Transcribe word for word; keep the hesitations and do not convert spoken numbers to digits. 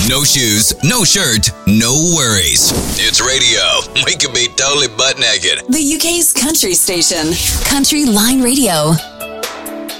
No shoes, no shirt, no worries. It's radio. We can be totally butt naked. The U K's country station, Country Line Radio.